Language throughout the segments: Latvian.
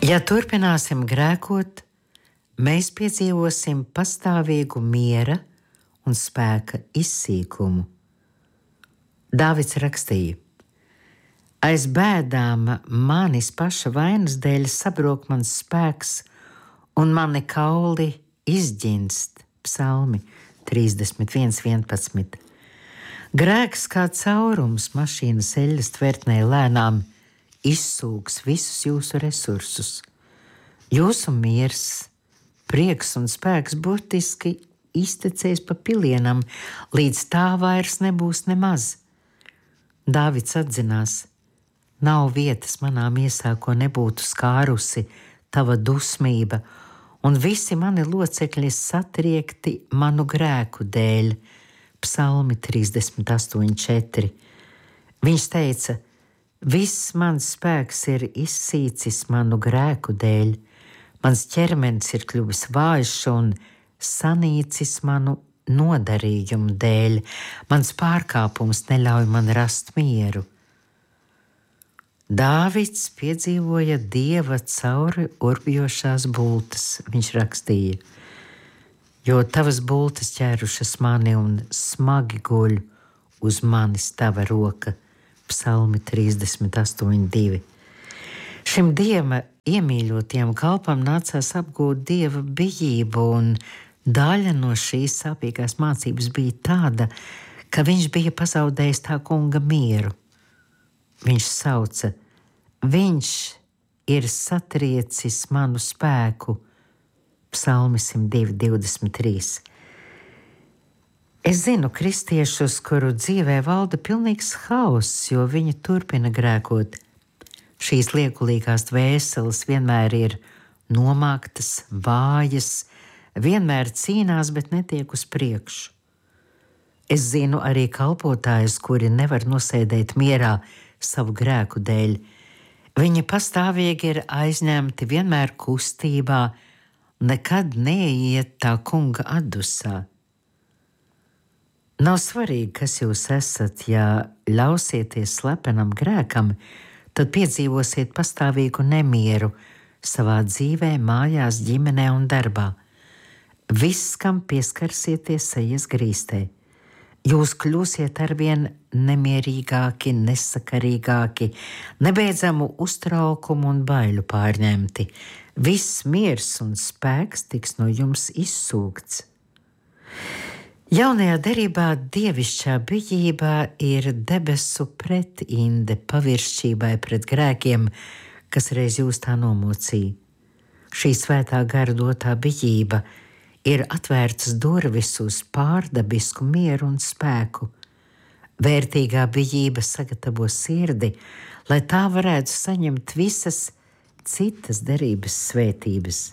Ja turpināsim grēkot, mēs piedzīvosim pastāvīgu miera un spēka izsīkumu. Dāvids rakstīja: aiz bēdām manis paša vainas dēļ sabrok mans spēks, un mani kauli izģinst. Psalmi 31:11. Grēks kā caurums mašīnas eļļas tvertnē lēnām izsūks visus jūsu resursus. Jūsu miers, prieks un spēks burtiski iztecēs pa pilienam, līdz tā vairs nebūs nemaz. Dāvids atzinās: nav vietas manā miesā, ko nebūtu skārusi tava dusmība, un visi mani locekļi satriekti manu grēku dēļ. Psalmi 38:4. Viņš teica: viss mans spēks ir izsīcis manu grēku dēļ, mans ķermenis ir kļuvis vājš un sanīcis manu nodarījumu dēļ, mans pārkāpums neļauj man rast mieru. Dāvids piedzīvoja Dieva cauri urbjošās bultas, viņš rakstīja: jo tavas bultas ķērušas mani un smagi guļ uz manis tava roka. Psalmi 38:2. Šim Dieva iemīļotiem kalpam nācās apgūt Dieva bijību, un daļa no šīs sāpīgās mācības bija tāda, ka viņš bija pazaudējis tā kunga mieru. Viņš sauca: viņš ir satriecis manu spēku. Psalmi 102:23. Es zinu kristiešus, kuru dzīvē valda pilnīgs hauss, jo viņi turpina grēkot. Šīs liekulīgās dvēseles vienmēr ir nomāktas, vājas, vienmēr cīnās, bet netiek uz priekšu. Es zinu arī kalpotājus, kuri nevar nosēdēt mierā savu grēku dēļ. Viņi pastāvīgi ir aizņemti, vienmēr kustībā, nekad neiet tā kunga atdusā. Nav svarīgi, kas jūs esat, ja ļausieties slepenam grēkam, tad piedzīvosiet pastāvīgu nemieru savā dzīvē, mājās, ģimenē un darbā. Viss, kam pieskarsieties, ejas grīstē. Jūs kļūsiet arvien nemierīgāki, nesakarīgāki, nebeidzamu uztraukumu un baiļu pārņemti. Viss miers un spēks tiks no jums izsūkts. Jaunajā derībā dievišķā bijībā ir debesu pretinde paviršķībai pret grēkiem, kas reiz jūs tā nomocīja. Šī svētā gara dotā bijība ir atvērtas durvis uz pārdabisku mieru un spēku. Vērtīgā bijība sagatavo sirdi, lai tā varētu saņemt visas citas derības svētības.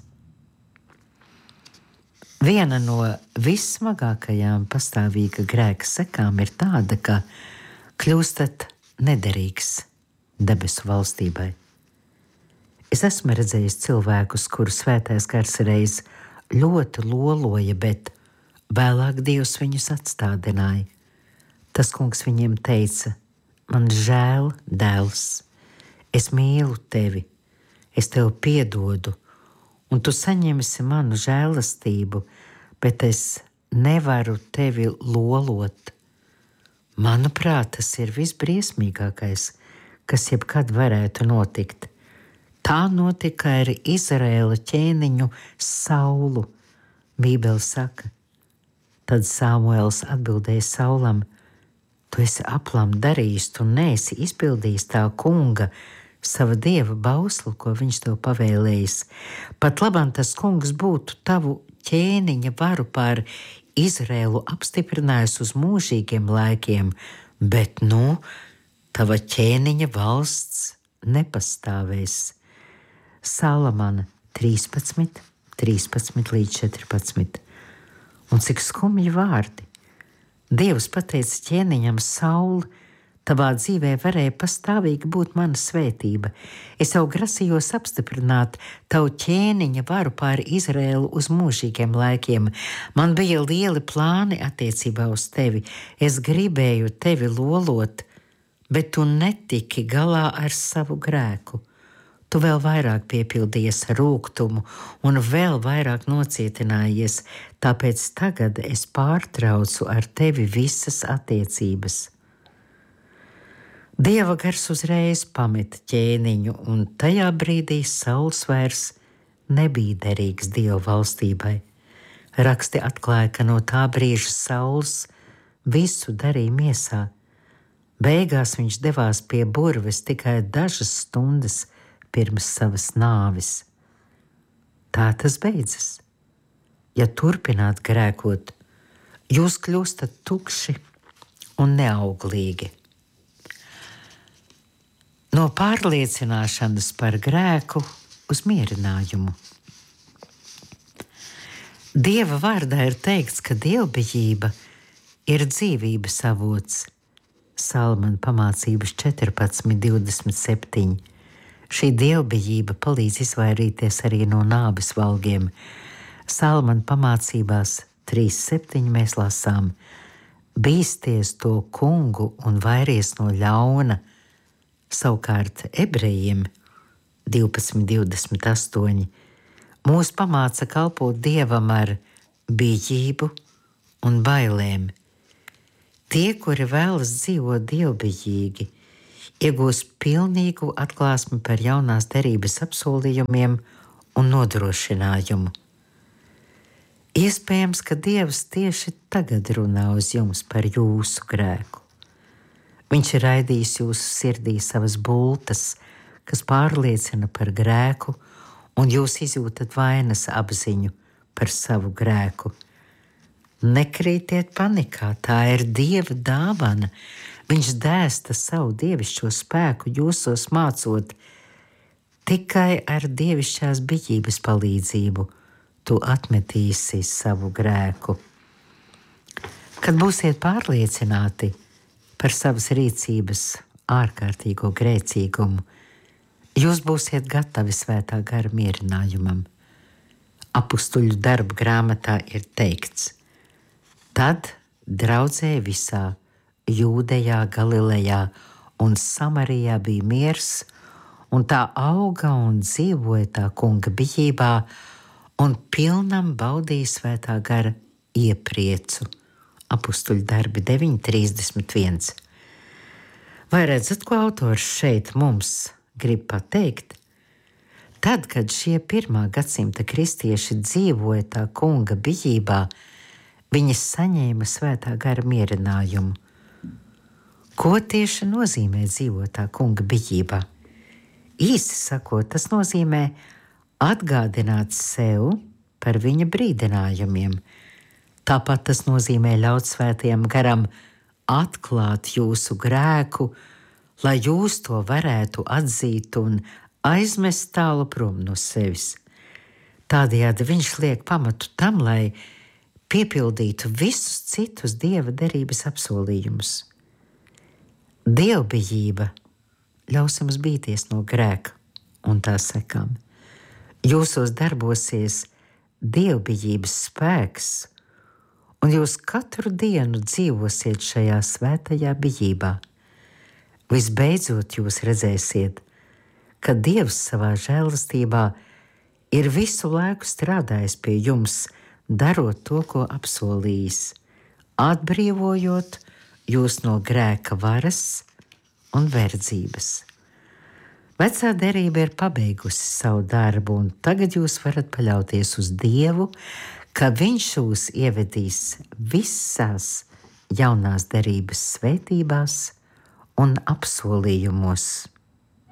Viena no vissmagākajām pastāvīga grēka sekām ir tāda, ka kļūstat nederīgs debesu valstībai. Es esmu redzējis cilvēkus, kuru svētais gars reiz ļoti loloja, bet vēlāk Dievs viņus atstādināja. Tas kungs viņiem teica: man žēl, dēls, es mīlu tevi, es tev piedodu, un tu saņemsi manu žēlastību, bet es nevaru tevi lolot. Manuprāt, tas ir visbriesmīgākais, kas jebkad varētu notikt. Tā notika ar Izraēla ķēniņu Saulu. Bībele saka: tad Samuēls atbildēja Saulam: tu esi aplam darījis, tu neesi izpildījis tā kunga, sava dieva bauslu, ko viņš tev pavēlējis. Pat labam tas kungs būtu tavu ķēniņa varu pār Izraēlu apstiprinājis uz mūžīgiem laikiem, bet tava ķēniņa valsts nepastāvēs. Salamana 13:13-14. Un cik skumji vārdi! Dievs pateica ķēniņam: Sauli, tavā dzīvē varēja pastāvīgi būt mana svētība. Es jau grasījos apstiprināt tavu ķēniņa varu pār Izraēlu uz mūžīgiem laikiem. Man bija lieli plāni attiecībā uz tevi. Es gribēju tevi lolot, bet tu netiki galā ar savu grēku. Tu vēl vairāk piepildījies ar rūgtumu un vēl vairāk nocietinājies, tāpēc tagad es pārtraucu ar tevi visas attiecības. Dieva gars uzreiz pameta ķēniņu, un tajā brīdī sauls vairs nebija derīgs Dieva valstībai. Raksti atklāja, ka no tā brīža sauls visu darīja miesā. Beigās viņš devās pie burves tikai dažas stundas pirms savas nāves. Tā tas beidzas. Ja turpināt grēkot, jūs kļūstat tukši un neauglīgi. No pārliecināšanas par grēku uz mierinājumu. Dieva vārdā ir teikts, ka dievbijība ir dzīvības avots. Salmana pamācības 14:27. Šī dievbijība palīdz izvairīties arī no nāves valgiem. Salmana pamācībās 3:7 mēs lasām: bīsties to kungu un vairies no ļauna. Savukārt ebrejiem 12:28 mūs pamāca kalpot Dievam ar bijību un bailēm. Tie, kuri vēlas dzīvot dievbijīgi, iegūs pilnīgu atklāsmi par jaunās derības apsolījumiem un nodrošinājumu. Iespējams, ka Dievs tieši tagad runā uz jums par jūsu grēku. Viņš ir raidījis jūsu sirdī savas bultas, kas pārliecina par grēku, un jūs izjūtat vainas apziņu par savu grēku. Nekrītiet panikā, tā ir Dieva dāvana. Viņš dēsta savu dievišķo spēku jūsos mācot. Tikai ar dievišķās bijības palīdzību tu atmetīsi savu grēku. Kad būsiet pārliecināti par savas rīcības ārkārtīgo grēcīgumu, jūs būsiet gatavi svētā gara mierinājumam. Apustuļu darbu grāmatā ir teikts: tad draudzē visā Jūdejā, Galilejā un Samarijā bija miers, un tā auga un dzīvoja tā kunga bijībā, un pilnam baudīja svētā gara iepriecu. Apustuļu darbi 9:31. Vai redzat, ko autors šeit mums grib pateikt? Tad, kad šie 1. gadsimta kristieši dzīvoja tā kunga bijībā, viņi saņēma svētā gara mierinājumu. Ko tieši nozīmē dzīvot tā kunga bijībā? Īsi sakot, tas nozīmē atgādināt sev par viņa brīdinājumiem. Tāpat tas nozīmē ļaut svētajam garam atklāt jūsu grēku, lai jūs to varētu atzīt un aizmest tālu prom no sevis. Tādējādi viņš liek pamatu tam, lai piepildītu visus citus Dieva derības apsolījumus. Dievbijība ļaus jums bīties no grēka un tā sekām. Jūsos darbosies dievbijības spēks, un jūs katru dienu dzīvosiet šajā svētajā bijībā. Visbeidzot jūs redzēsiet, ka Dievs savā žēlastībā ir visu laiku strādājis pie jums, darot to, ko apsolījis, atbrīvojot jūs no grēka varas un verdzības. Vecā derība ir pabeigusi savu darbu, un tagad jūs varat paļauties uz Dievu, ka Viņš jūs ievedīs visās jaunās derības svētībās un apsolījumos.